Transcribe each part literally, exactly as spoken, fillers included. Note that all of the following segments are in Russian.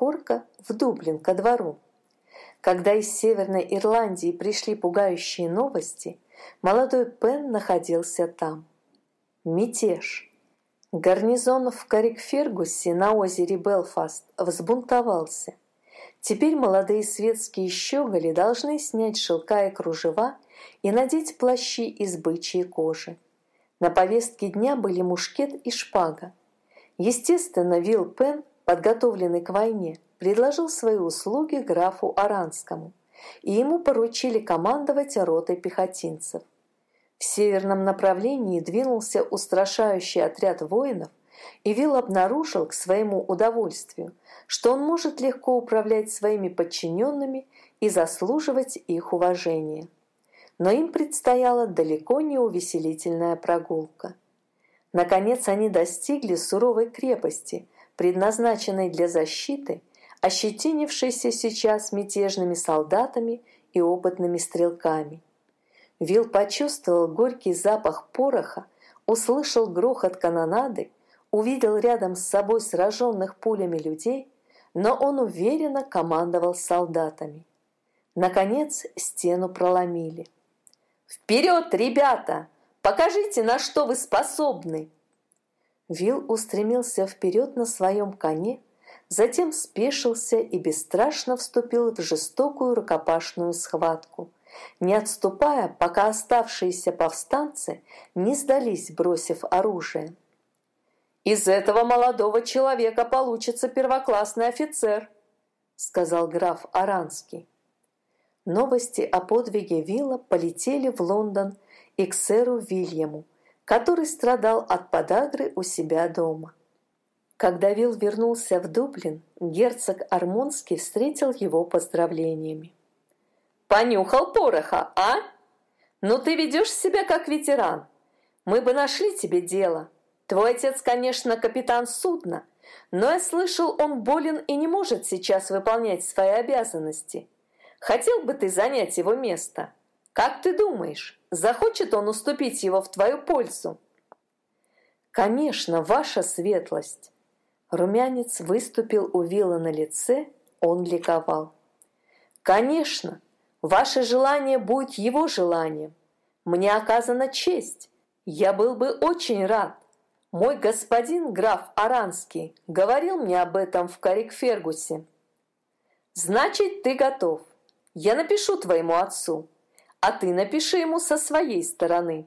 Корка в Дублин ко двору. Когда из Северной Ирландии пришли пугающие новости, молодой Пен находился там. Мятеж. Гарнизон в Каррикфергусе на озере Белфаст взбунтовался. Теперь молодые светские щеголи должны снять шелка и кружева и надеть плащи из бычьей кожи. На повестке дня были мушкет и шпага. Естественно, Вилл Пен, подготовленный к войне, предложил свои услуги графу Аранскому, и ему поручили командовать ротой пехотинцев. В северном направлении двинулся устрашающий отряд воинов, и Вилл обнаружил к своему удовольствию, что он может легко управлять своими подчиненными и заслуживать их уважения. Но им предстояла далеко не увеселительная прогулка. Наконец они достигли суровой крепости, предназначенной для защиты, ощетинившейся сейчас мятежными солдатами и опытными стрелками. Вилл почувствовал горький запах пороха, услышал грохот канонады, увидел рядом с собой сраженных пулями людей, но он уверенно командовал солдатами. Наконец стену проломили. «Вперед, ребята! Покажите, на что вы способны!» Вилл устремился вперед на своем коне, затем спешился и бесстрашно вступил в жестокую рукопашную схватку, не отступая, пока оставшиеся повстанцы не сдались, бросив оружие. «Из этого молодого человека получится первоклассный офицер», — сказал граф Аранский. Новости о подвиге Вилла полетели в Лондон и к сэру Вильяму, который страдал от подагры у себя дома. Когда Вилл вернулся в Дублин, герцог Армонский встретил его поздравлениями. «Понюхал пороха, а? Ну ты ведешь себя как ветеран. Мы бы нашли тебе дело. Твой отец, конечно, капитан судна, но я слышал, он болен и не может сейчас выполнять свои обязанности. Хотел бы ты занять его место? Как ты думаешь, захочет он уступить его в твою пользу?» «Конечно, ваша светлость!» Румянец выступил у Вилла на лице, он ликовал. «Конечно, ваше желание будет его желанием. Мне оказана честь. Я был бы очень рад. Мой господин граф Аранский говорил мне об этом в Каррикфергусе». «Значит, ты готов. Я напишу твоему отцу, а ты напиши ему со своей стороны».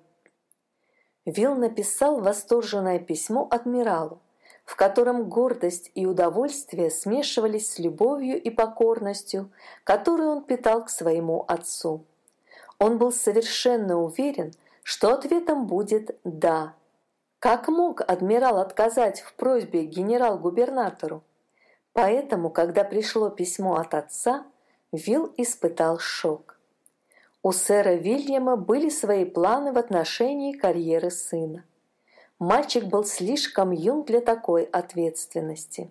Вилл написал восторженное письмо адмиралу, в котором гордость и удовольствие смешивались с любовью и покорностью, которую он питал к своему отцу. Он был совершенно уверен, что ответом будет «да». Как мог адмирал отказать в просьбе генерал-губернатору? Поэтому, когда пришло письмо от отца, Вилл испытал шок. У сэра Вильяма были свои планы в отношении карьеры сына. Мальчик был слишком юн для такой ответственности.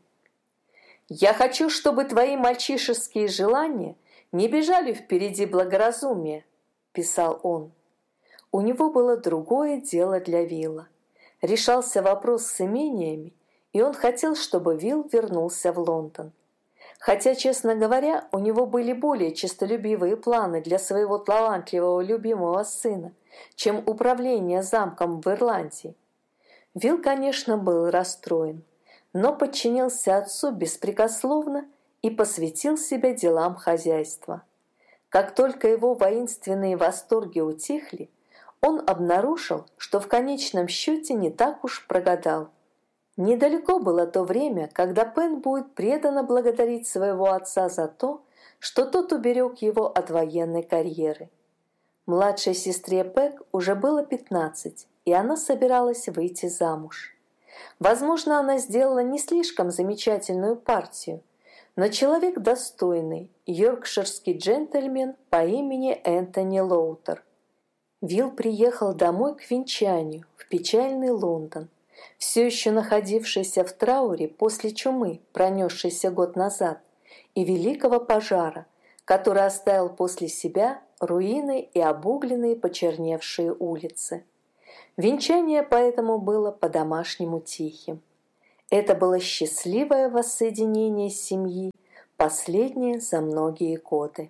«Я хочу, чтобы твои мальчишеские желания не бежали впереди благоразумия», – писал он. У него было другое дело для Вилла. Решался вопрос с имениями, и он хотел, чтобы Вилл вернулся в Лондон. Хотя, честно говоря, у него были более честолюбивые планы для своего талантливого любимого сына, чем управление замком в Ирландии. Вилл, конечно, был расстроен, но подчинился отцу беспрекословно и посвятил себя делам хозяйства. Как только его воинственные восторги утихли, он обнаружил, что в конечном счете не так уж прогадал. Недалеко было то время, когда Пен будет преданно благодарить своего отца за то, что тот уберег его от военной карьеры. Младшей сестре Пэг уже было пятнадцать, и она собиралась выйти замуж. Возможно, она сделала не слишком замечательную партию, но человек достойный, йоркширский джентльмен по имени Энтони Лоутер. Вилл приехал домой к венчанию в печальный Лондон, все еще находившийся в трауре после чумы, пронесшейся год назад, и великого пожара, который оставил после себя руины и обугленные почерневшие улицы. Венчание поэтому было по-домашнему тихим. Это было счастливое воссоединение семьи, последнее за многие годы.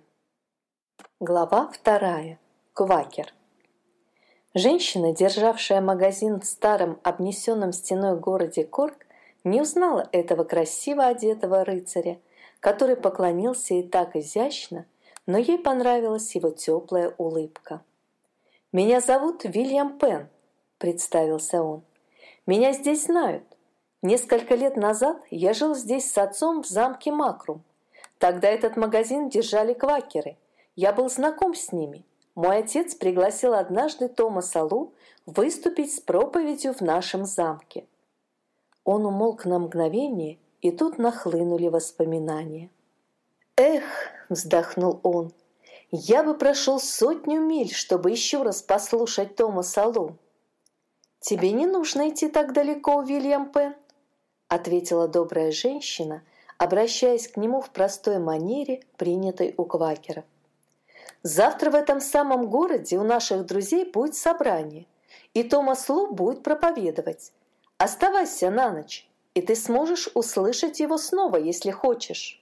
Глава вторая. Квакер. Женщина, державшая магазин в старом обнесенном стеной городе Корк, не узнала этого красиво одетого рыцаря, который поклонился ей так изящно, но ей понравилась его теплая улыбка. «Меня зовут Вильям Пен», — представился он. «Меня здесь знают. Несколько лет назад я жил здесь с отцом в замке Макрум. Тогда этот магазин держали квакеры. Я был знаком с ними. Мой отец пригласил однажды Томаса Лу выступить с проповедью в нашем замке». Он умолк на мгновение, и тут нахлынули воспоминания. «Эх!» – вздохнул он. «Я бы прошел сотню миль, чтобы еще раз послушать Томаса Лу». «Тебе не нужно идти так далеко, Уильям Пен», – ответила добрая женщина, обращаясь к нему в простой манере, принятой у квакеров. «Завтра в этом самом городе у наших друзей будет собрание, и Томас Лу будет проповедовать. Оставайся на ночь, и ты сможешь услышать его снова, если хочешь».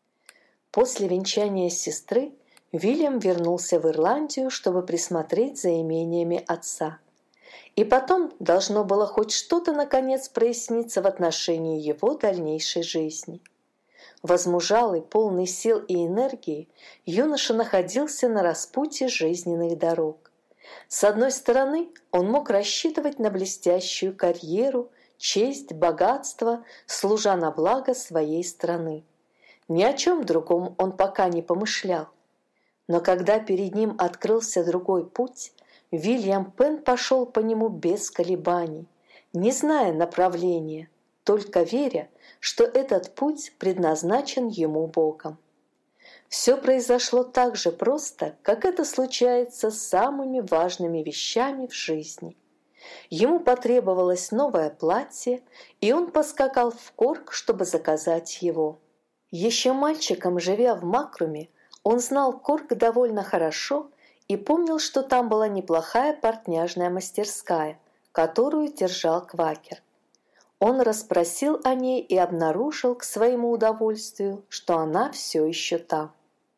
После венчания сестры Уильям вернулся в Ирландию, чтобы присмотреть за имениями отца. И потом должно было хоть что-то наконец проясниться в отношении его дальнейшей жизни. Возмужалый, полный сил и энергии, юноша находился на распутье жизненных дорог. С одной стороны, он мог рассчитывать на блестящую карьеру, честь, богатство, служа на благо своей страны. Ни о чем другом он пока не помышлял. Но когда перед ним открылся другой путь, Уильям Пен пошел по нему без колебаний, не зная направления, только веря, что этот путь предназначен ему Богом. Все произошло так же просто, как это случается с самыми важными вещами в жизни. Ему потребовалось новое платье, и он поскакал в Корк, чтобы заказать его. Еще мальчиком, живя в Макруме, он знал Корк довольно хорошо и помнил, что там была неплохая портняжная мастерская, которую держал квакер. Он расспросил о ней и обнаружил к своему удовольствию, что она все еще там.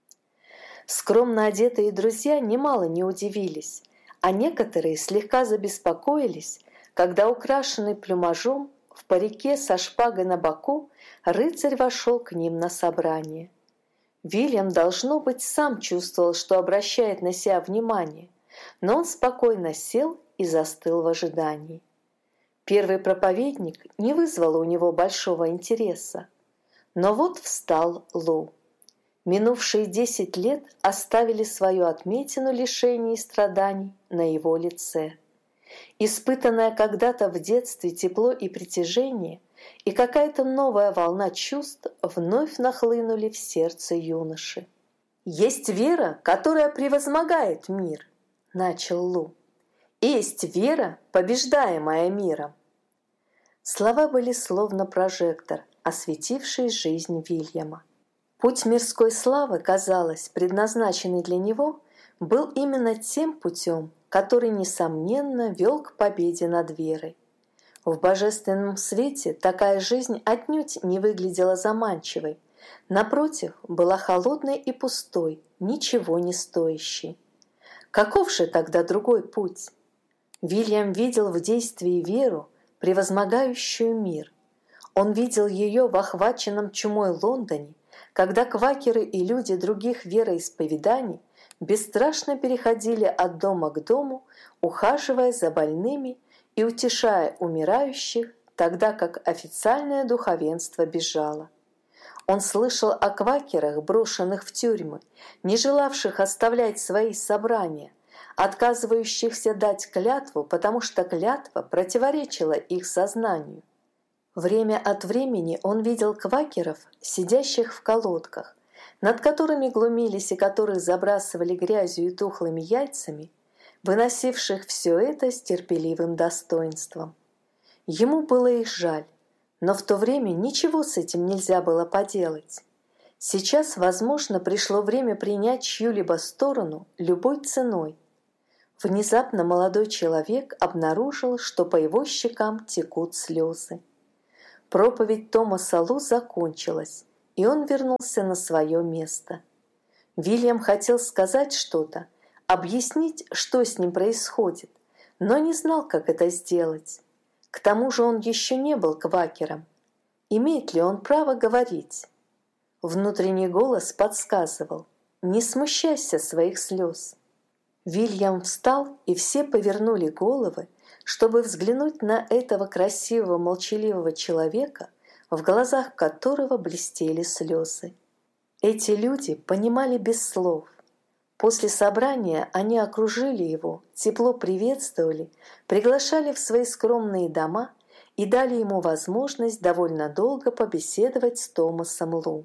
Скромно одетые друзья немало не удивились, а некоторые слегка забеспокоились, когда украшенный плюмажом, в парике со шпагой на боку, рыцарь вошел к ним на собрание. Уильям, должно быть, сам чувствовал, что обращает на себя внимание, но он спокойно сел и застыл в ожидании. Первый проповедник не вызвал у него большого интереса, но вот встал Лу. Минувшие десять лет оставили свою отметину лишений и страданий на его лице. Испытанное когда-то в детстве тепло и притяжение и какая-то новая волна чувств вновь нахлынули в сердце юноши. «Есть вера, которая превозмогает мир», — начал Лу. «И есть вера, побеждаемая миром». Слова были словно прожектор, осветивший жизнь Уильяма. Путь мирской славы, казалось, предназначенный для него, был именно тем путем, который, несомненно, вел к победе над верой. В божественном свете такая жизнь отнюдь не выглядела заманчивой, напротив, была холодной и пустой, ничего не стоящей. Каков же тогда другой путь? Уильям видел в действии веру, превозмогающую мир. Он видел ее в охваченном чумой Лондоне, когда квакеры и люди других вероисповеданий бесстрашно переходили от дома к дому, ухаживая за больными и утешая умирающих, тогда как официальное духовенство бежало. Он слышал о квакерах, брошенных в тюрьмы, не желавших оставлять свои собрания, отказывающихся дать клятву, потому что клятва противоречила их сознанию. Время от времени он видел квакеров, сидящих в колодках, над которыми глумились и которых забрасывали грязью и тухлыми яйцами, выносивших все это с терпеливым достоинством. Ему было их жаль, но в то время ничего с этим нельзя было поделать. Сейчас, возможно, пришло время принять чью-либо сторону любой ценой. Внезапно молодой человек обнаружил, что по его щекам текут слезы. Проповедь Томаса Лу закончилась, и он вернулся на свое место. Вильям хотел сказать что-то, объяснить, что с ним происходит, но не знал, как это сделать. К тому же он еще не был квакером. Имеет ли он право говорить? Внутренний голос подсказывал: «Не смущайся своих слез». Вильям встал, и все повернули головы, чтобы взглянуть на этого красивого молчаливого человека, в глазах которого блестели слезы. Эти люди понимали без слов. После собрания они окружили его, тепло приветствовали, приглашали в свои скромные дома и дали ему возможность довольно долго побеседовать с Томасом Лу.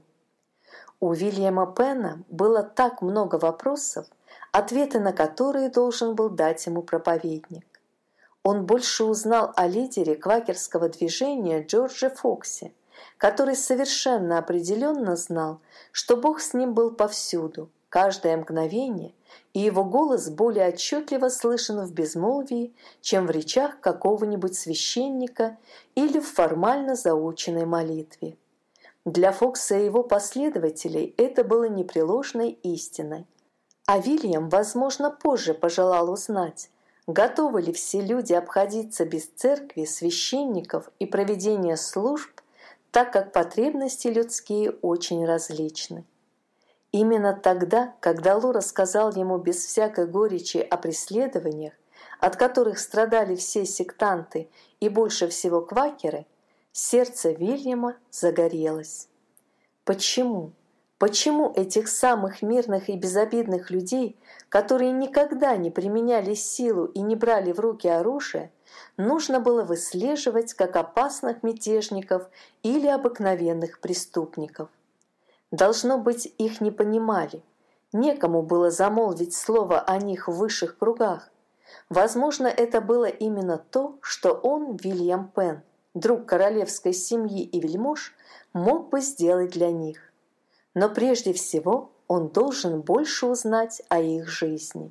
У Вильяма Пенна было так много вопросов, ответы на которые должен был дать ему проповедник. Он больше узнал о лидере квакерского движения Джордже Фоксе, который совершенно определенно знал, что Бог с ним был повсюду, каждое мгновение, и его голос более отчетливо слышен в безмолвии, чем в речах какого-нибудь священника или в формально заученной молитве. Для Фокса и его последователей это было непреложной истиной. А Вильям, возможно, позже пожелал узнать, готовы ли все люди обходиться без церкви, священников и проведения служб, так как потребности людские очень различны. Именно тогда, когда Лу рассказал ему без всякой горечи о преследованиях, от которых страдали все сектанты и больше всего квакеры, сердце Вильяма загорелось. Почему? Почему этих самых мирных и безобидных людей, которые никогда не применяли силу и не брали в руки оружие, нужно было выслеживать как опасных мятежников или обыкновенных преступников? Должно быть, их не понимали. Некому было замолвить слово о них в высших кругах. Возможно, это было именно то, что он, Вильям Пенн, друг королевской семьи и вельмож, мог бы сделать для них. Но прежде всего он должен больше узнать о их жизни.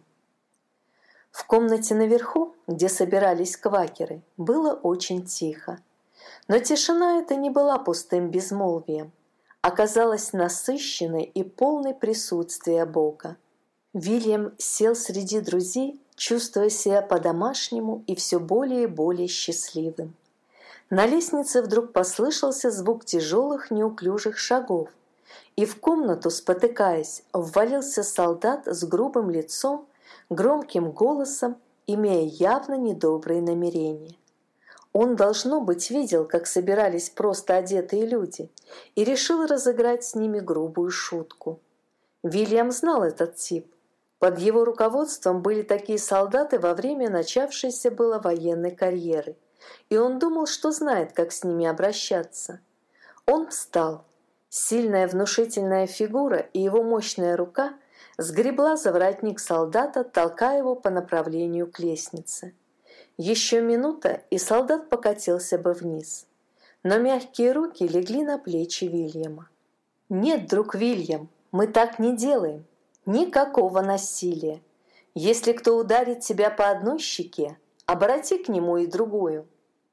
В комнате наверху, где собирались квакеры, было очень тихо. Но тишина эта не была пустым безмолвием, оказалась насыщенной и полной присутствия Бога. Вильям сел среди друзей, чувствуя себя по-домашнему и все более и более счастливым. На лестнице вдруг послышался звук тяжелых неуклюжих шагов, и в комнату, спотыкаясь, ввалился солдат с грубым лицом, громким голосом, имея явно недобрые намерения. Он, должно быть, видел, как собирались просто одетые люди, и решил разыграть с ними грубую шутку. Вильям знал этот тип. Под его руководством были такие солдаты во время начавшейся было военной карьеры, и он думал, что знает, как с ними обращаться. Он встал. Сильная внушительная фигура и его мощная рука сгребла за воротник солдата, толкая его по направлению к лестнице. Еще минута, и солдат покатился бы вниз. Но мягкие руки легли на плечи Вильяма. «Нет, друг Вильям, мы так не делаем. Никакого насилия. Если кто ударит тебя по одной щеке, обрати к нему и другую».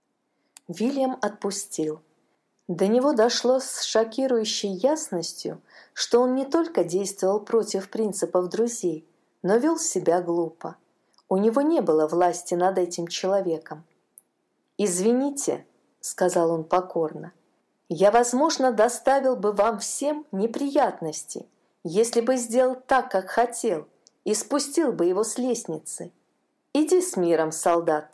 Вильям отпустил. До него дошло с шокирующей ясностью, что он не только действовал против принципов друзей, но вел себя глупо. У него не было власти над этим человеком. «Извините», — сказал он покорно, — «я, возможно, доставил бы вам всем неприятности, если бы сделал так, как хотел, и спустил бы его с лестницы. Иди с миром, солдат».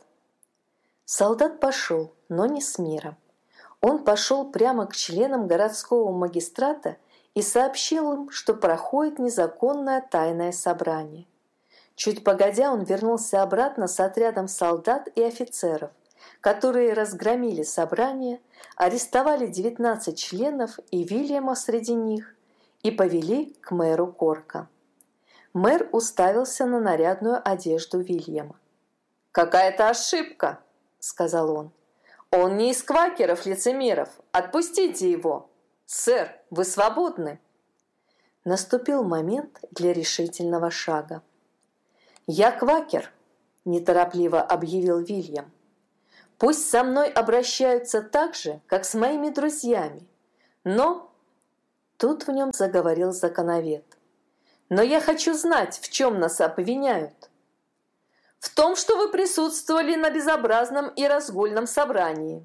Солдат пошел, но не с миром. Он пошел прямо к членам городского магистрата и сообщил им, что проходит незаконное тайное собрание. Чуть погодя, он вернулся обратно с отрядом солдат и офицеров, которые разгромили собрание, арестовали девятнадцать членов и Вильяма среди них и повели к мэру Корка. Мэр уставился на нарядную одежду Вильяма. «Какая-то ошибка», — сказал он. «Он не из квакеров-лицемеров. Отпустите его! Сэр, вы свободны!» Наступил момент для решительного шага. «Я квакер», — неторопливо объявил Вильям. Пусть со мной обращаются так же, как с моими друзьями. Но...» Тут в нем заговорил законовед. «Но я хочу знать, в чем нас обвиняют». «В том, что вы присутствовали на безобразном и разгульном собрании».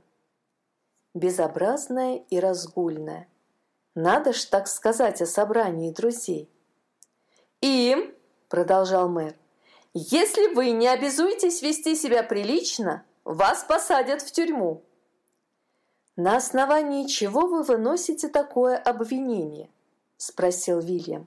Безобразное и разгульное. Надо ж так сказать о собрании друзей. «И, — продолжал мэр, — если вы не обязуетесь вести себя прилично, вас посадят в тюрьму». «На основании чего вы выносите такое обвинение?» — спросил Вильям.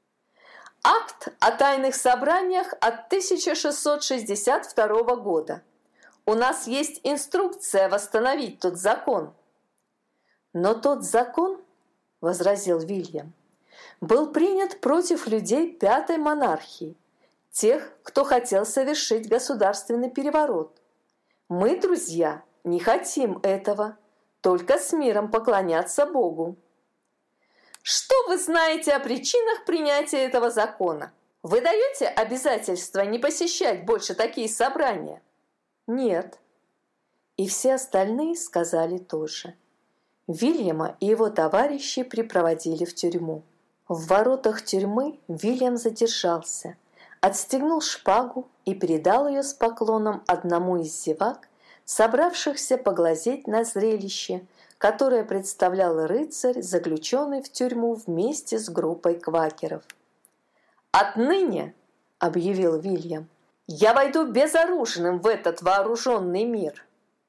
«Акт о тайных собраниях от тысяча шестьсот шестьдесят второго года. У нас есть инструкция восстановить тот закон». «Но тот закон, — возразил Вильям, — был принят против людей пятой монархии, тех, кто хотел совершить государственный переворот. Мы, друзья, не хотим этого, только с миром поклоняться Богу». «Что вы знаете о причинах принятия этого закона? Вы даете обязательство не посещать больше такие собрания?» «Нет». И все остальные сказали то же. Вильяма и его товарищи припроводили в тюрьму. В воротах тюрьмы Вильям задержался, отстегнул шпагу и передал ее с поклоном одному из зевак, собравшихся поглазеть на зрелище, которое представлял рыцарь, заключенный в тюрьму вместе с группой квакеров. «Отныне, — объявил Вильям, — я войду безоружным в этот вооруженный мир».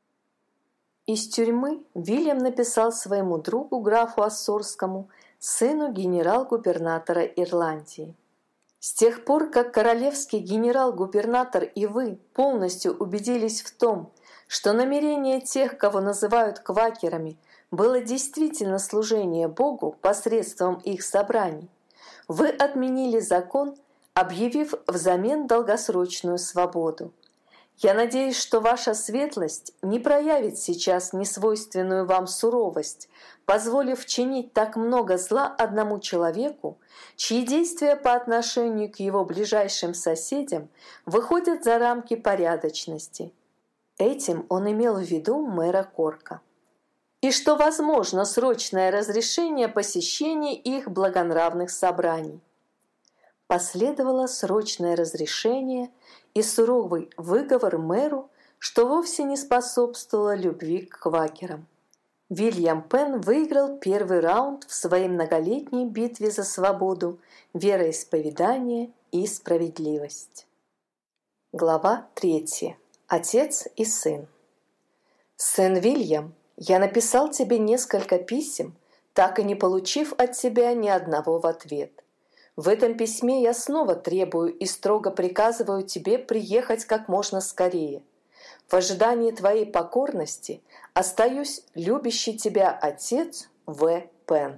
Из тюрьмы Вильям написал своему другу графу Ассорскому, сыну генерал-губернатора Ирландии. «С тех пор, как королевский генерал-губернатор и вы полностью убедились в том, что намерение тех, кого называют квакерами, было действительно служение Богу посредством их собраний, вы отменили закон, объявив взамен долгосрочную свободу. Я надеюсь, что ваша светлость не проявит сейчас несвойственную вам суровость, позволив чинить так много зла одному человеку, чьи действия по отношению к его ближайшим соседям выходят за рамки порядочности». Этим он имел в виду мэра Корка. «И что возможно срочное разрешение посещения их благонравных собраний». Последовало срочное разрешение и суровый выговор мэру, что вовсе не способствовало любви к квакерам. Вильям Пенн выиграл первый раунд в своей многолетней битве за свободу, вероисповедание и справедливость. Глава третья. Отец и сын. «Сын Вильям, я написал тебе несколько писем, так и не получив от тебя ни одного в ответ. В этом письме я снова требую и строго приказываю тебе приехать как можно скорее. В ожидании твоей покорности остаюсь любящий тебя отец В. Пенн».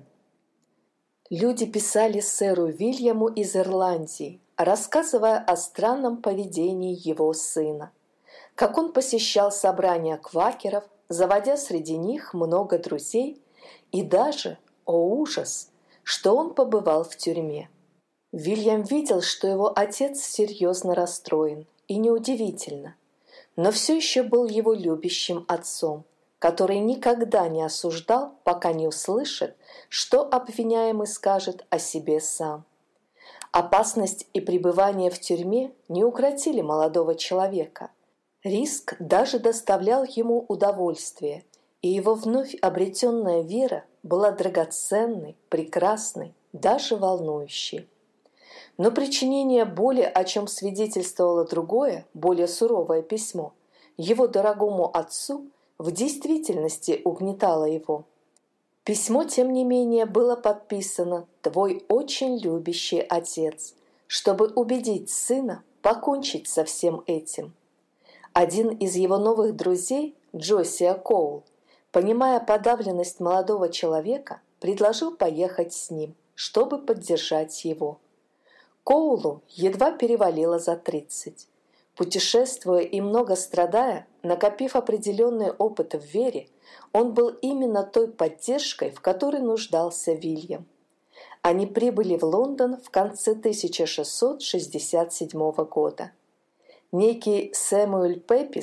Люди писали сэру Вильяму из Ирландии, рассказывая о странном поведении его сына. Как он посещал собрания квакеров, заводя среди них много друзей, и даже, о ужас, что он побывал в тюрьме. Вильям видел, что его отец серьезно расстроен, и неудивительно, но все еще был его любящим отцом, который никогда не осуждал, пока не услышит, что обвиняемый скажет о себе сам. Опасность и пребывание в тюрьме не укротили молодого человека. Риск даже доставлял ему удовольствие, и его вновь обретенная вера была драгоценной, прекрасной, даже волнующей. Но причинение боли, о чем свидетельствовало другое, более суровое письмо, его дорогому отцу в действительности угнетало его. Письмо, тем не менее, было подписано «Твой очень любящий отец», чтобы убедить сына покончить со всем этим. Один из его новых друзей, Джосиа Коул, понимая подавленность молодого человека, предложил поехать с ним, чтобы поддержать его. Коулу едва перевалило за тридцать. Путешествуя и много страдая, накопив определенный опыт в вере, он был именно той поддержкой, в которой нуждался Вильям. Они прибыли в Лондон в конце тысяча шестьсот шестьдесят седьмого года. Некий Сэмюэль Пепис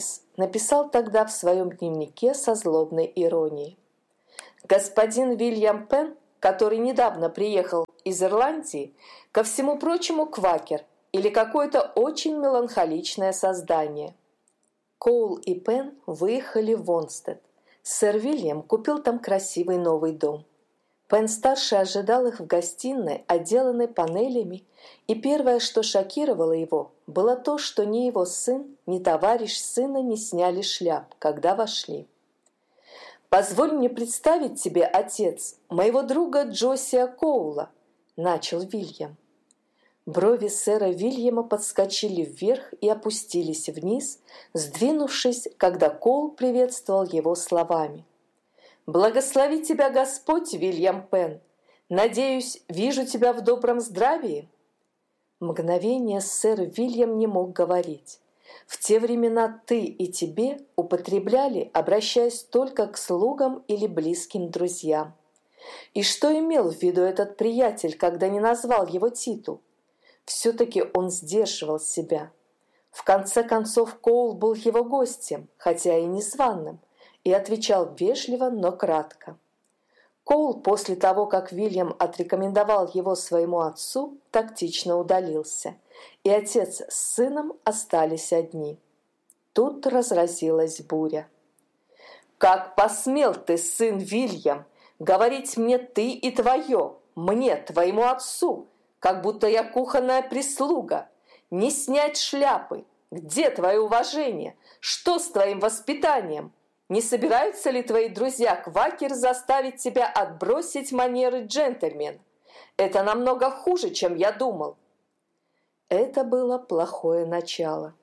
написал тогда в своем дневнике со злобной иронией. Господин Вильям Пенн, который недавно приехал из Ирландии, ко всему прочему квакер или какое-то очень меланхоличное создание. Коул и Пенн выехали в Вонстед. Сэр Вильям купил там красивый новый дом. Пенн-старший ожидал их в гостиной, отделанной панелями, и первое, что шокировало его, было то, что ни его сын, ни товарищ сына не сняли шляп, когда вошли. «Позволь мне представить тебе, отец, моего друга Джосия Коула», – начал Вильям. Брови сэра Вильяма подскочили вверх и опустились вниз, сдвинувшись, когда Коул приветствовал его словами. «Благослови тебя Господь, Вильям Пенн! Надеюсь, вижу тебя в добром здравии?» Мгновение сэр Вильям не мог говорить. В те времена «ты» и «тебе» употребляли, обращаясь только к слугам или близким друзьям. И что имел в виду этот приятель, когда не назвал его титул? Все-таки он сдерживал себя. В конце концов, Коул был его гостем, хотя и незваным, и отвечал вежливо, но кратко. Коул после того, как Вильям отрекомендовал его своему отцу, тактично удалился, и отец с сыном остались одни. Тут разразилась буря. «Как посмел ты, сын Вильям, говорить мне ты и твое, мне, твоему отцу, как будто я кухонная прислуга, не снять шляпы? Где твое уважение? Что с твоим воспитанием? Не собираются ли твои друзья-квакеры заставить тебя отбросить манеры джентльмена? Это намного хуже, чем я думал». Это было плохое начало.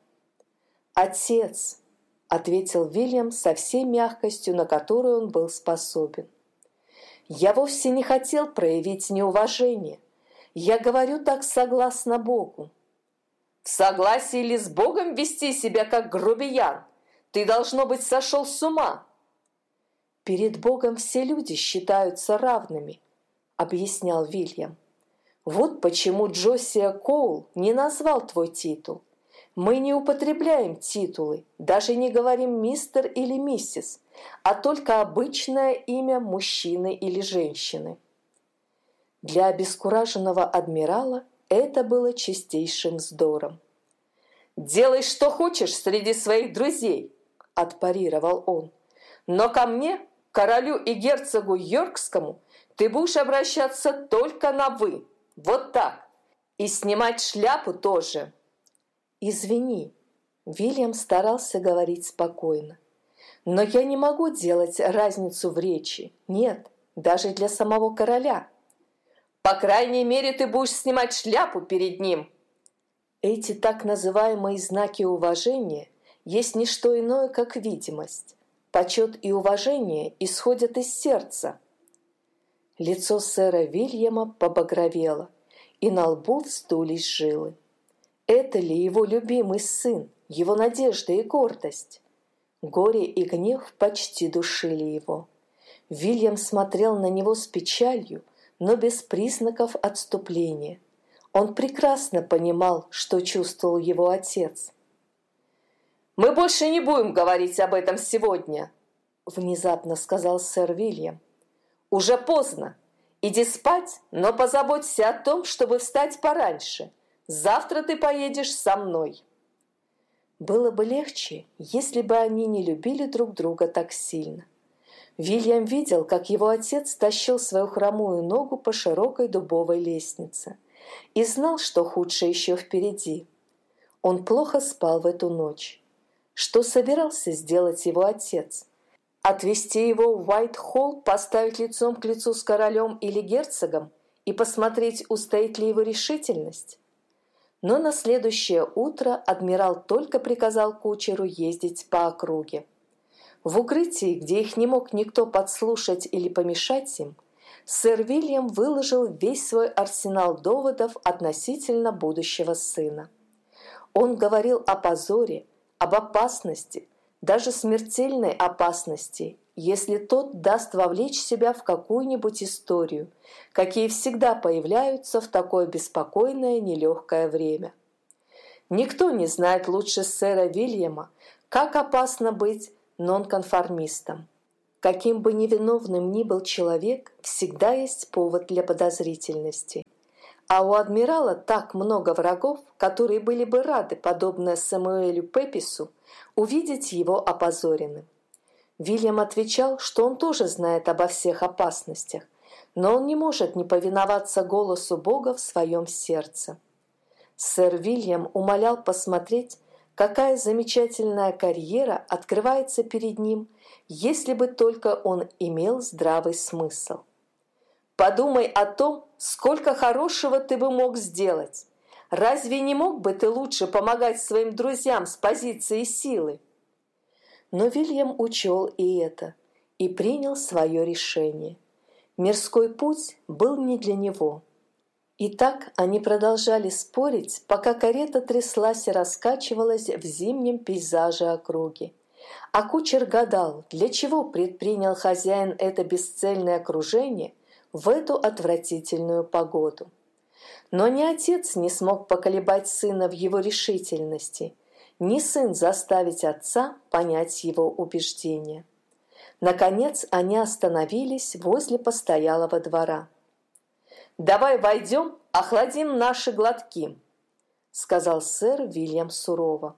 «Отец», — ответил Вильям со всей мягкостью, на которую он был способен, — «я вовсе не хотел проявить неуважение. Я говорю так согласно Богу». «В согласии ли с Богом вести себя как грубиян? Ты, должно быть, сошел с ума». «Перед Богом все люди считаются равными», — объяснял Вильям. «Вот почему Джосия Коул не назвал твой титул. Мы не употребляем титулы, даже не говорим мистер или миссис, а только обычное имя мужчины или женщины». Для обескураженного адмирала это было чистейшим вздором. «Делай, что хочешь среди своих друзей», — отпарировал он. «Но ко мне, королю и герцогу Йоркскому, ты будешь обращаться только на «вы». Вот так. И снимать шляпу тоже». «Извини», — Вильям старался говорить спокойно, «но я не могу делать разницу в речи. Нет, даже для самого короля». «По крайней мере, ты будешь снимать шляпу перед ним». Эти так называемые знаки уважения есть не что иное, как видимость. Почет и уважение исходят из сердца. Лицо сэра Вильяма побагровело, и на лбу вздулись жилы. Это ли его любимый сын, его надежда и гордость? Горе и гнев почти душили его. Вильям смотрел на него с печалью, но без признаков отступления. Он прекрасно понимал, что чувствовал его отец. «Мы больше не будем говорить об этом сегодня», — внезапно сказал сэр Вильям. «Уже поздно. Иди спать, но позаботься о том, чтобы встать пораньше. Завтра ты поедешь со мной». Было бы легче, если бы они не любили друг друга так сильно. Вильям видел, как его отец тащил свою хромую ногу по широкой дубовой лестнице, и знал, что худшее еще впереди. Он плохо спал в эту ночь. Что собирался сделать его отец? Отвезти его в Уайт-Холл, поставить лицом к лицу с королем или герцогом и посмотреть, устоит ли его решительность? Но на следующее утро адмирал только приказал кучеру ездить по округе. В укрытии, где их не мог никто подслушать или помешать им, сэр Вильям выложил весь свой арсенал доводов относительно будущего сына. Он говорил о позоре, об опасности, даже смертельной опасности, если тот даст вовлечь себя в какую-нибудь историю, какие всегда появляются в такое беспокойное нелегкое время. Никто не знает лучше сэра Вильяма, Как опасно быть нонконформистом. Каким бы невиновным ни был человек, всегда есть повод для подозрительности. А у адмирала так много врагов, которые были бы рады, подобно Самуэлю Пепису, увидеть его опозоренным. Вильям отвечал, что он тоже знает обо всех опасностях, но он не может не повиноваться голосу Бога в своем сердце. Сэр Вильям умолял посмотреть, какая замечательная карьера открывается перед ним, если бы только он имел здравый смысл. «Подумай о том, сколько хорошего ты бы мог сделать. Разве не мог бы ты лучше помогать своим друзьям с позиции силы?» Но Вильям учел и это, и принял свое решение. Мирской путь был не для него. И так они продолжали спорить, пока карета тряслась и раскачивалась в зимнем пейзаже округи. А кучер гадал, для чего предпринял хозяин это бесцельное окружение в эту отвратительную погоду. Но ни отец не смог поколебать сына в его решительности, ни сын заставить отца понять его убеждения. Наконец они остановились возле постоялого двора. «Давай войдем, охладим наши глотки», — сказал сэр Вильям сурово.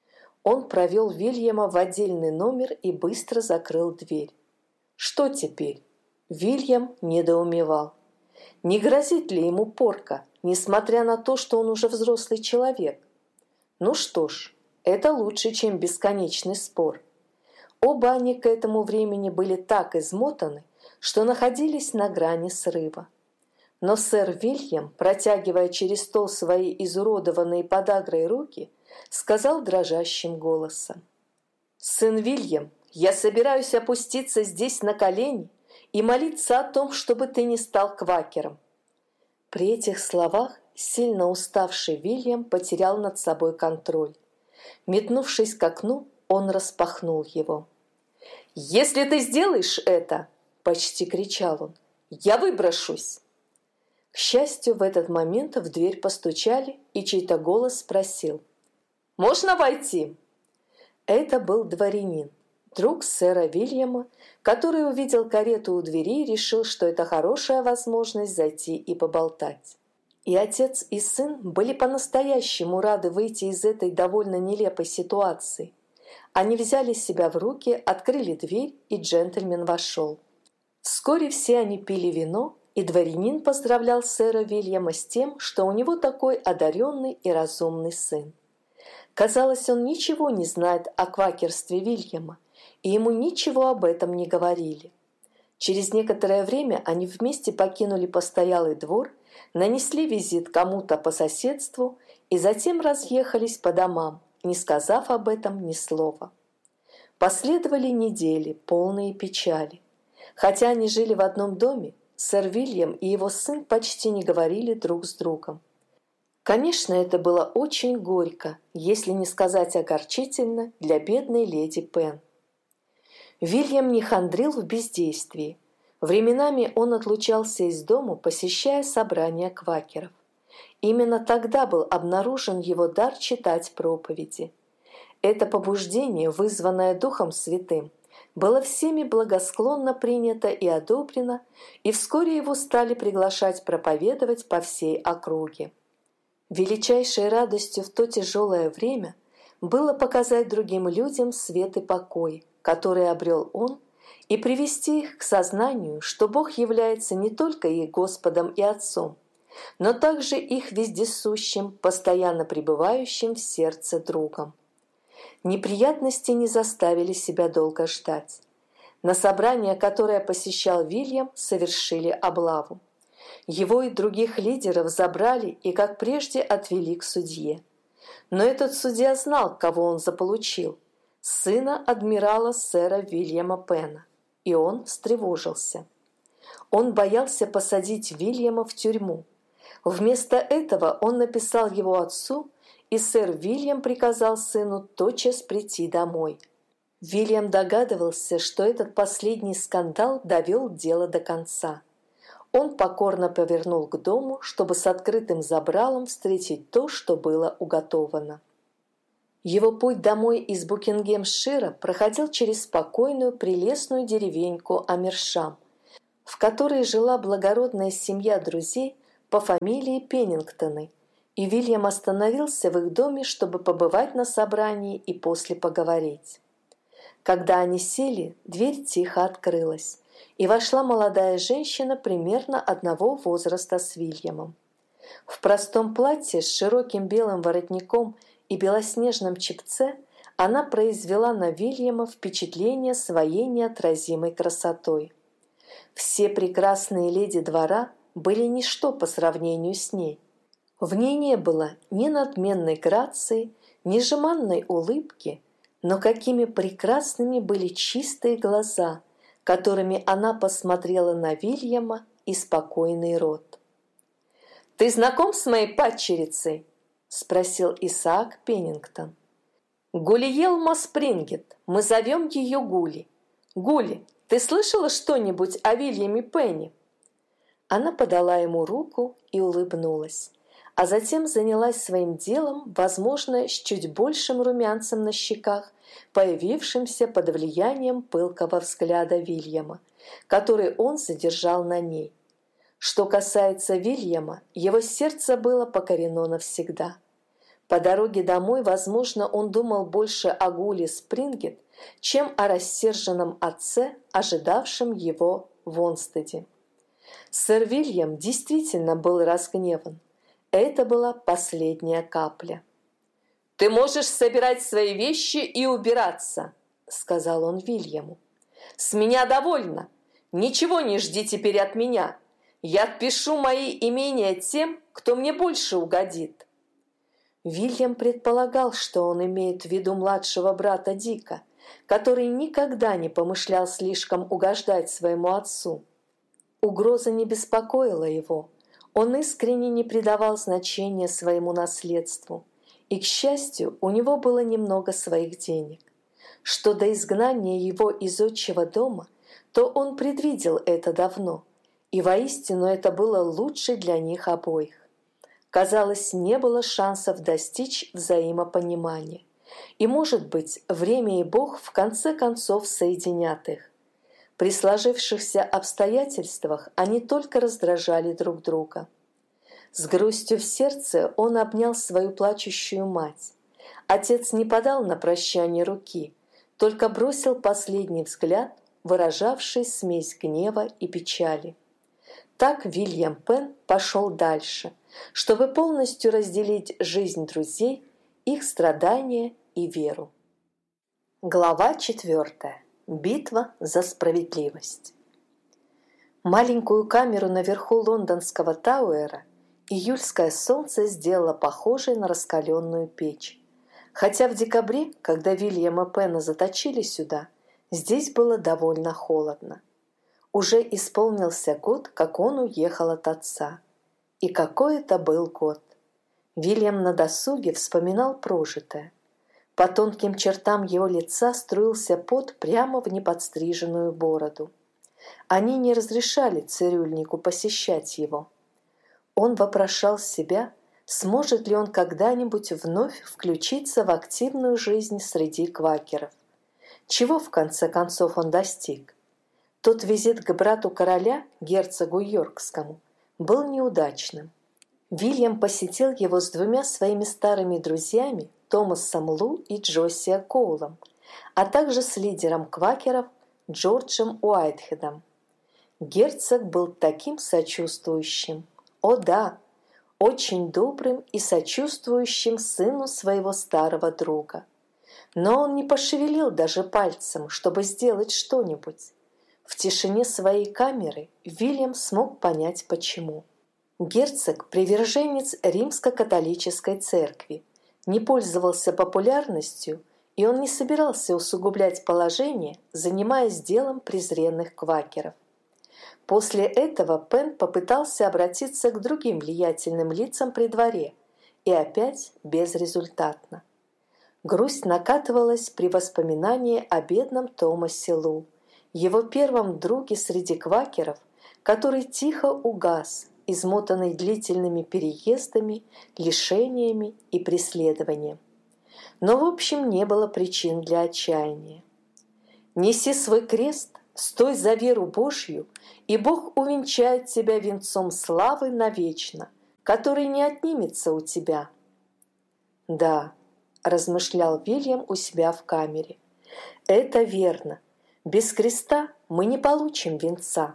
Он провел Вильяма в отдельный номер и быстро закрыл дверь. Что теперь? Вильям недоумевал. Не грозит ли ему порка, несмотря на то, что он уже взрослый человек? Ну что ж, это лучше, чем бесконечный спор. Оба они к этому времени были так измотаны, что находились на грани срыва. Но сэр Вильям, протягивая через стол свои изуродованные подагрой руки, сказал дрожащим голосом: «Сын Вильям, я собираюсь опуститься здесь на колени и молиться о том, чтобы ты не стал квакером». При этих словах сильно уставший Вильям потерял над собой контроль. Метнувшись к окну, он распахнул его. «Если ты сделаешь это, — почти кричал он, — я выброшусь!» К счастью, в этот момент в дверь постучали, и чей-то голос спросил: «Можно войти?» Это был дворянин, друг сэра Вильяма, который увидел карету у двери и решил, что это хорошая возможность зайти и поболтать. И отец, и сын были по-настоящему рады выйти из этой довольно нелепой ситуации. Они взяли себя в руки, открыли дверь, и джентльмен вошел. Вскоре все они пили вино, и дворянин поздравлял сэра Вильяма с тем, что у него такой одаренный и разумный сын. Казалось, он ничего не знает о квакерстве Вильяма, и ему ничего об этом не говорили. Через некоторое время они вместе покинули постоялый двор, нанесли визит кому-то по соседству и затем разъехались по домам, не сказав об этом ни слова. Последовали недели, полные печали. Хотя они жили в одном доме, сэр Вильям и его сын почти не говорили друг с другом. Конечно, это было очень горько, если не сказать огорчительно, для бедной леди Пен. Вильям не хандрил в бездействии. Временами он отлучался из дому, посещая собрания квакеров. Именно тогда был обнаружен его дар читать проповеди. Это побуждение, вызванное Духом Святым, было всеми благосклонно принято и одобрено, и вскоре его стали приглашать проповедовать по всей округе. Величайшей радостью в то тяжелое время было показать другим людям свет и покой, который обрел он, и привести их к сознанию, что Бог является не только их Господом и Отцом, но также их вездесущим, постоянно пребывающим в сердце другом. Неприятности не заставили себя долго ждать. На собрание, которое посещал Вильям, совершили облаву. Его и других лидеров забрали и, как прежде, отвели к судье. Но этот судья знал, кого он заполучил – сына адмирала сэра Вильяма Пена, и он встревожился. Он боялся посадить Вильяма в тюрьму. Вместо этого он написал его отцу, и сэр Вильям приказал сыну тотчас прийти домой. Вильям догадывался, что этот последний скандал довел дело до конца. Он покорно повернул к дому, чтобы с открытым забралом встретить то, что было уготовано. Его путь домой из Букингемшира проходил через спокойную, прелестную деревеньку Амиршам, в которой жила благородная семья друзей по фамилии Пеннингтоны, и Вильям остановился в их доме, чтобы побывать на собрании и после поговорить. Когда они сели, дверь тихо открылась, и вошла молодая женщина примерно одного возраста с Вильямом. В простом платье с широким белым воротником и белоснежном чепце она произвела на Вильяма впечатление своей неотразимой красотой. Все прекрасные леди двора были ничто по сравнению с ней. В ней не было ни надменной грации, ни жеманной улыбки, но какими прекрасными были чистые глаза, которыми она посмотрела на Вильяма, и спокойный рот. «Ты знаком с моей падчерицей?» — спросил Исаак Пеннингтон. «Гулиелма Спрингет, мы зовем ее Гули. Гули, ты слышала что-нибудь о Вильяме Пенни?» Она подала ему руку и улыбнулась, а затем занялась своим делом, возможно, с чуть большим румянцем на щеках, появившимся под влиянием пылкого взгляда Вильяма, который он задержал на ней. Что касается Вильяма, его сердце было покорено навсегда. По дороге домой, возможно, он думал больше о Гули Спрингет, чем о рассерженном отце, ожидавшем его в Онстеде. Сэр Вильям действительно был разгневан. Это была последняя капля. «Ты можешь собирать свои вещи и убираться», — сказал он Вильяму. «С меня довольно. Ничего не жди теперь от меня. Я отпишу мои имения тем, кто мне больше угодит». Вильям предполагал, что он имеет в виду младшего брата Дика, который никогда не помышлял слишком угождать своему отцу. Угроза не беспокоила его. Он искренне не придавал значения своему наследству. И, к счастью, у него было немного своих денег. Что до изгнания его из отчего дома, то он предвидел это давно. И воистину это было лучше для них обоих. Казалось, не было шансов достичь взаимопонимания. И, может быть, время и Бог в конце концов соединят их. При сложившихся обстоятельствах они только раздражали друг друга. С грустью в сердце он обнял свою плачущую мать. Отец не подал на прощание руки, только бросил последний взгляд, выражавший смесь гнева и печали. Так Вильям Пенн пошел дальше, чтобы полностью разделить жизнь друзей, их страдания и веру. Глава четвертая. Битва за справедливость. Маленькую камеру наверху лондонского Тауэра июльское солнце сделало похожей на раскаленную печь. Хотя в декабре, когда Вильяма Пенна заточили сюда, здесь было довольно холодно. Уже исполнился год, как он уехал от отца. И какой это был год! Вильям на досуге вспоминал прожитое. По тонким чертам его лица струился пот прямо в неподстриженную бороду. Они не разрешали цирюльнику посещать его. Он вопрошал себя, сможет ли он когда-нибудь вновь включиться в активную жизнь среди квакеров. Чего, в конце концов, он достиг? Тот визит к брату короля, герцогу Йоркскому, был неудачным. Вильям посетил его с двумя своими старыми друзьями, Томасом Лу и Джосиа Коулом, а также с лидером квакеров Джорджем Уайтхедом. Герцог был таким сочувствующим, о да, очень добрым и сочувствующим сыну своего старого друга. Но он не пошевелил даже пальцем, чтобы сделать что-нибудь. В тишине своей камеры Вильям смог понять, почему. Герцог – приверженец римско-католической церкви, не пользовался популярностью, и он не собирался усугублять положение, занимаясь делом презренных квакеров. После этого Пенн попытался обратиться к другим влиятельным лицам при дворе, и опять безрезультатно. Грусть накатывалась при воспоминании о бедном Томасе Лу, его первом друге среди квакеров, который тихо угас, измотанный длительными переездами, лишениями и преследованием. но в общем не было причин для отчаяния. «Неси свой крест, стой за веру Божью, и Бог увенчает тебя венцом славы навечно, который не отнимется у тебя». «Да», – размышлял Вильям у себя в камере, – «это верно. Без креста мы не получим венца».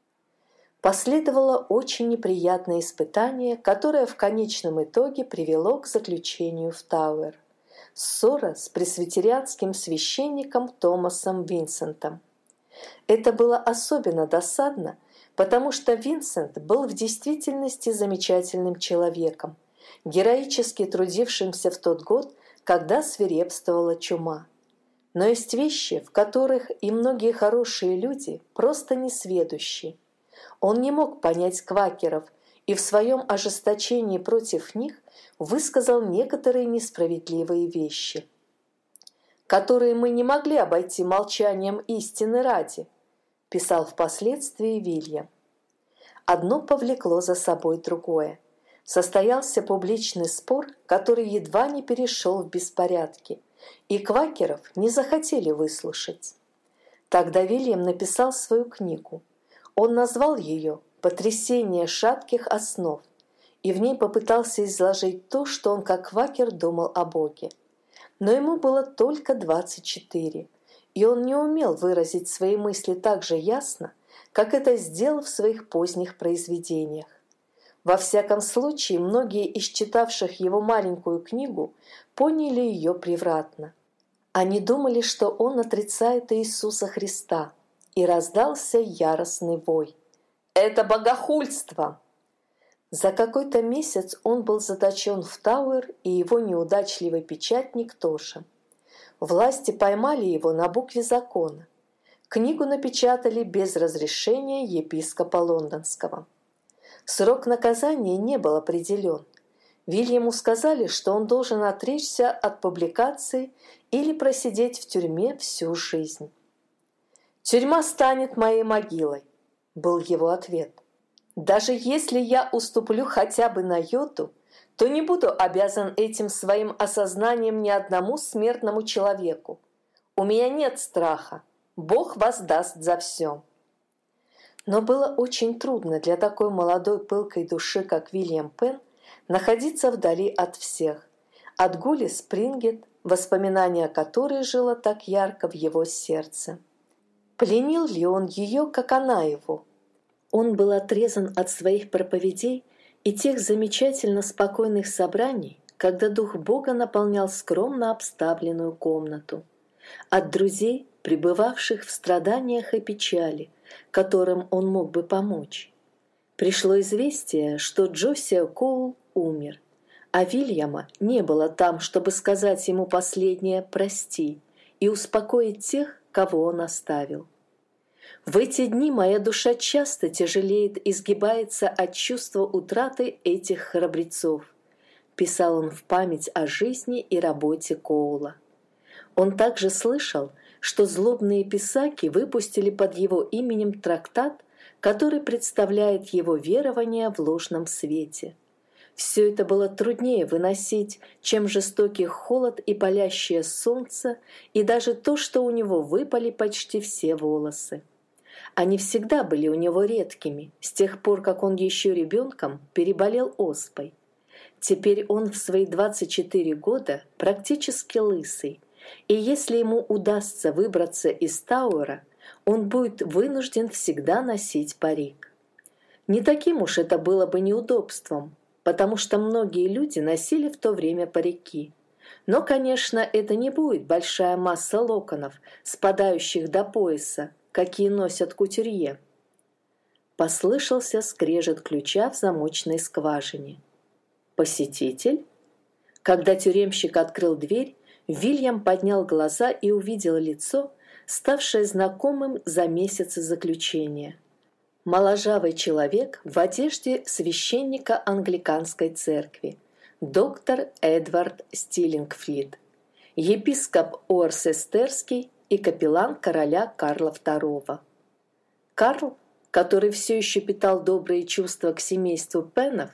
Последовало очень неприятное испытание, которое в конечном итоге привело к заключению в Тауэр. Ссора с пресвитерианским священником Томасом Винсентом. Это было особенно досадно, потому что Винсент был в действительности замечательным человеком, героически трудившимся в тот год, когда свирепствовала чума. Но есть вещи, в которых и многие хорошие люди просто несведущи. Он не мог понять квакеров и в своем ожесточении против них высказал некоторые несправедливые вещи, которые мы не могли обойти молчанием истины ради, писал впоследствии Вильям. Одно повлекло за собой другое. Состоялся публичный спор, который едва не перешел в беспорядки, и квакеров не захотели выслушать. Тогда Вильям написал свою книгу. Он назвал ее «Потрясение шатких основ», и в ней попытался изложить то, что он как квакер думал о Боге. Но ему было только двадцать четыре, и он не умел выразить свои мысли так же ясно, как это сделал в своих поздних произведениях. Во всяком случае, многие из читавших его маленькую книгу поняли ее превратно. Они думали, что он отрицает Иисуса Христа, и раздался яростный вой. «Это богохульство!» За какой-то месяц он был заточен в Тауэр, и его неудачливый печатник тоже. Власти поймали его на букве закона. Книгу напечатали без разрешения епископа Лондонского. Срок наказания не был определен. Вильяму сказали, что он должен отречься от публикации или просидеть в тюрьме всю жизнь. «Тюрьма станет моей могилой», – был его ответ. «Даже если я уступлю хотя бы на йоту, то не буду обязан этим своим осознанием ни одному смертному человеку. У меня нет страха. Бог воздаст за все». Но было очень трудно для такой молодой пылкой души, как Вильям Пенн, находиться вдали от всех, от Гули Спрингет, воспоминание о которой жило так ярко в его сердце. Пленил ли он ее, как она его? Он был отрезан от своих проповедей и тех замечательно спокойных собраний, когда Дух Бога наполнял скромно обставленную комнату, от друзей, пребывавших в страданиях и печали, которым он мог бы помочь. Пришло известие, что Джосиа Коул умер, а Вильяма не было там, чтобы сказать ему последнее «прости» и успокоить тех, кого он оставил. «В эти дни моя душа часто тяжелеет и сгибается от чувства утраты этих храбрецов», писал он в память о жизни и работе Коула. Он также слышал, что злобные писаки выпустили под его именем трактат, который представляет его верование в ложном свете. Все это было труднее выносить, чем жестокий холод и палящее солнце, и даже то, что у него выпали почти все волосы. Они всегда были у него редкими, с тех пор, как он еще ребенком переболел оспой. Теперь он в свои двадцать четыре года практически лысый, и если ему удастся выбраться из Тауэра, он будет вынужден всегда носить парик. Не таким уж это было бы неудобством, потому что многие люди носили в то время парики. Но, конечно, это не будет большая масса локонов, спадающих до пояса, какие носят кутюрье. Послышался скрежет ключа в замочной скважине. «Посетитель?» Когда тюремщик открыл дверь, Вильям поднял глаза и увидел лицо, ставшее знакомым за месяцы заключения. Моложавый человек в одежде священника англиканской церкви, доктор Эдвард Стиллингфлит, епископ Уорсестерский и капеллан короля Карла второго. Карл, который все еще питал добрые чувства к семейству Пеннов,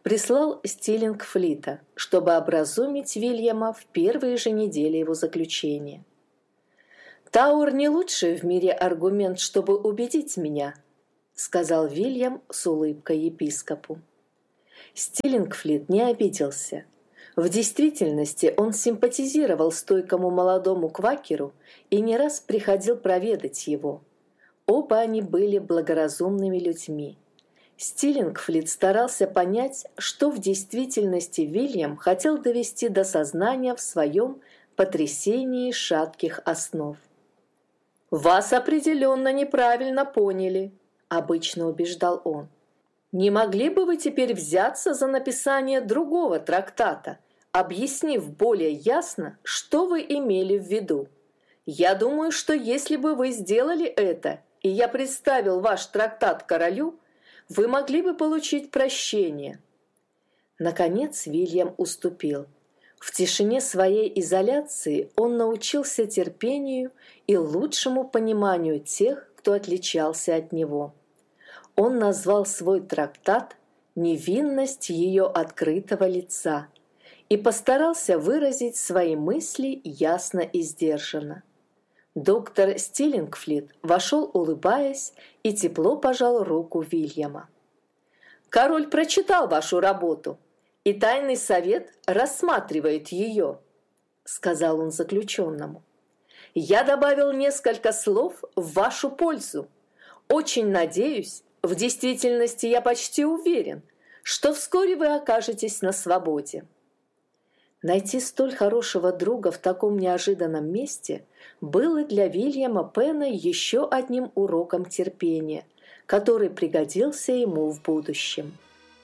прислал Стиллингфлита, чтобы образумить Вильяма в первые же недели его заключения. «Тауэр не лучший в мире аргумент, чтобы убедить меня», сказал Вильям с улыбкой епископу. Стиллингфлит не обиделся. В действительности он симпатизировал стойкому молодому квакеру и не раз приходил проведать его. Оба они были благоразумными людьми. Стиллингфлит старался понять, что в действительности Вильям хотел довести до сознания в своем потрясении шатких основ. «Вас определенно неправильно поняли», – обычно убеждал он. «Не могли бы вы теперь взяться за написание другого трактата, объяснив более ясно, что вы имели в виду? Я думаю, что если бы вы сделали это, и я представил ваш трактат королю, вы могли бы получить прощение». Наконец Вильям уступил. В тишине своей изоляции он научился терпению и лучшему пониманию тех, кто отличался от него. Он назвал свой трактат «Невинность ее открытого лица» и постарался выразить свои мысли ясно и сдержанно. Доктор Стиллингфлит вошел, улыбаясь, и тепло пожал руку Вильяма. «Король прочитал вашу работу, и тайный совет рассматривает ее», сказал он заключенному. «Я добавил несколько слов в вашу пользу. Очень надеюсь, в действительности я почти уверен, что вскоре вы окажетесь на свободе». Найти столь хорошего друга в таком неожиданном месте было для Вильяма Пенна еще одним уроком терпения, который пригодился ему в будущем.